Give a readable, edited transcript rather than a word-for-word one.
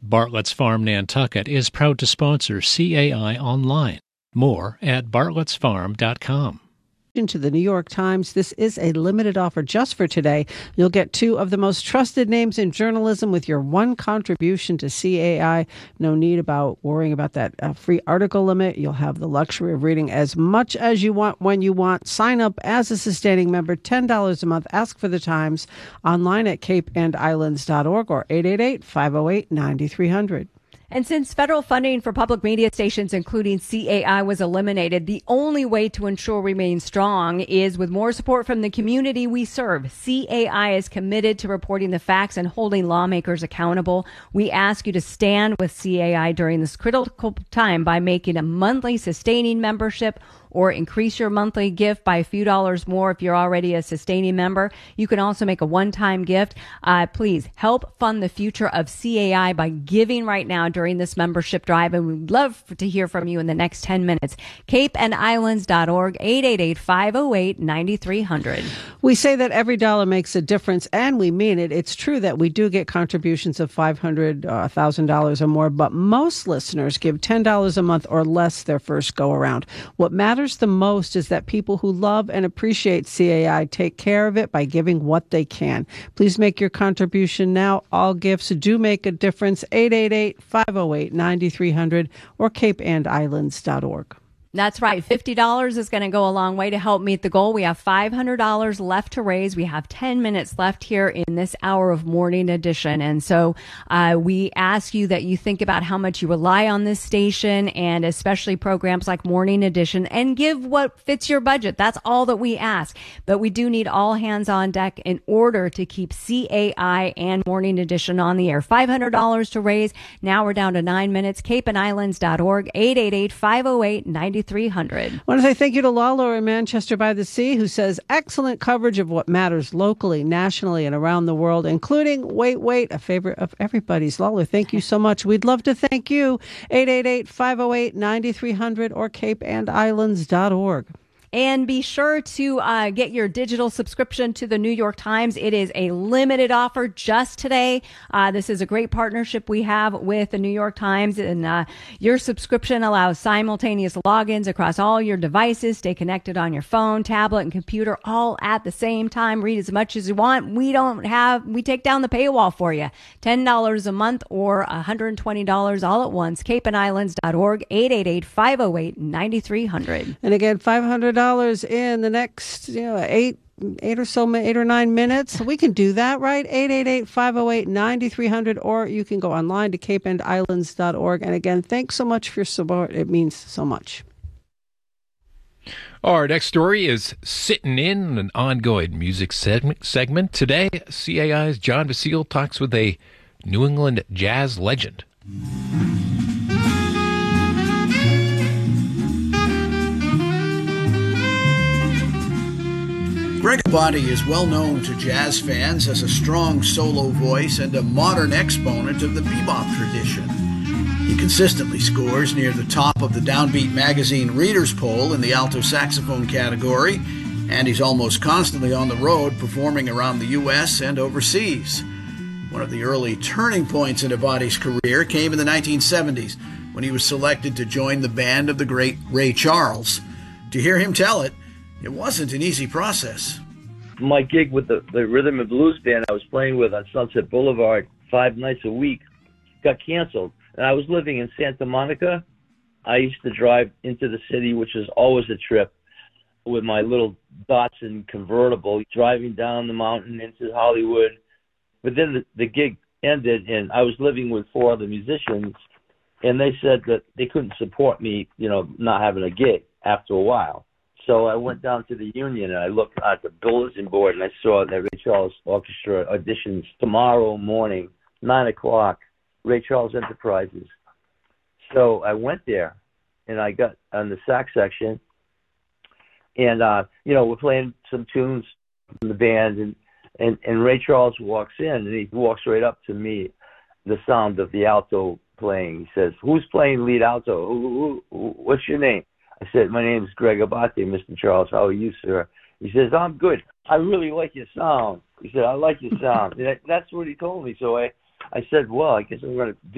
Bartlett's Farm Nantucket is proud to sponsor CAI Online. More at bartlettsfarm.com. To the New York Times, this is a limited offer just for today. You'll get 2 of the most trusted names in journalism with your 1 contribution to CAI. No need about worrying about that free article limit. You'll have the luxury of reading as much as you want when you want. Sign up as a sustaining member, $10 a month. Ask for the Times online at capeandislands.org or 888-508-9300. And since federal funding for public media stations, including CAI, was eliminated, the only way to ensure we remain strong is with more support from the community we serve. CAI is committed to reporting the facts and holding lawmakers accountable. We ask you to stand with CAI during this critical time by making a monthly sustaining membership or increase your monthly gift by a few dollars more if you're already a sustaining member. You can also make a one-time gift. Please help fund the future of CAI by giving right now during this membership drive, and we'd love to hear from you in the next 10 minutes. capeandislands.org, 888-508-9300. We say that every dollar makes a difference, and we mean it. It's true that we do get contributions of $500, $1,000 or more, but most listeners give $10 a month or less their first go-around. What matters the most is that people who love and appreciate CAI take care of it by giving what they can. Please make your contribution now. All gifts do make a difference. 888-508-9300 or capeandislands.org. That's right. $50 is going to go a long way to help meet the goal. We have $500 left to raise. We have 10 minutes left here in this hour of Morning Edition. And so we ask you that you think about how much you rely on this station and especially programs like Morning Edition, and give what fits your budget. That's all that we ask. But we do need all hands on deck in order to keep CAI and Morning Edition on the air. $500 to raise. Now we're down to 9 minutes. capeandislands.org, 888-508-9300. I want to say thank you to Lalo in Manchester by the Sea, who says excellent coverage of what matters locally, nationally, and around the world, including Wait, a favorite of everybody's. Lalo, thank you so much. We'd love to thank you. 888-508-9300 or capeandislands.org. And be sure to get your digital subscription to the New York Times. It is a limited offer just today. This is a great partnership we have with the New York Times. And your subscription allows simultaneous logins across all your devices. Stay connected on your phone, tablet, and computer all at the same time. Read as much as you want. We take down the paywall for you. $10 a month or $120 all at once. capeandislands.org, 888-508-9300. And again, $500 in the next 8 or 9 minutes. We can do that, right? 888-508-9300, or you can go online to capeandislands.org. And again, thanks so much for your support. It means so much. Our next story is Sitting In, an ongoing music segment. Today, CAI's John Vasile talks with a New England jazz legend. Greg Abate is well known to jazz fans as a strong solo voice and a modern exponent of the bebop tradition. He consistently scores near the top of the Downbeat magazine readers poll in the alto saxophone category, and he's almost constantly on the road performing around the U.S. and overseas. One of the early turning points in Abate's career came in the 1970s when he was selected to join the band of the great Ray Charles. To hear him tell it, it wasn't an easy process. My gig with the Rhythm and Blues band I was playing with on Sunset Boulevard 5 nights a week got canceled. And I was living in Santa Monica. I used to drive into the city, which is always a trip, with my little Datsun convertible, driving down the mountain into Hollywood. But then the gig ended, and I was living with 4 other musicians, and they said that they couldn't support me, not having a gig after a while. So I went down to the union, and I looked at the bulletin board, and I saw that Ray Charles Orchestra auditions tomorrow morning, 9 o'clock, Ray Charles Enterprises. So I went there, and I got on the sax section, and, we're playing some tunes from the band, and Ray Charles walks in, and he walks right up to me, the sound of the alto playing. He says, "Who's playing lead alto? What's your name?" I said, "My name is Greg Abate, Mr. Charles. How are you, sir?" He says, "I'm good. I really like your sound." He said, "I like your sound." And that's what he told me. So I said, "Well, I guess I'm going to